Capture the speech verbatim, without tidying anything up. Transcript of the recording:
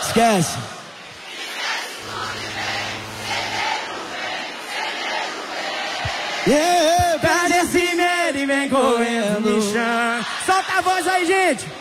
Esquece. Yeah, perde esse medo e vem correndo no chão. Solta a voz aí, gente.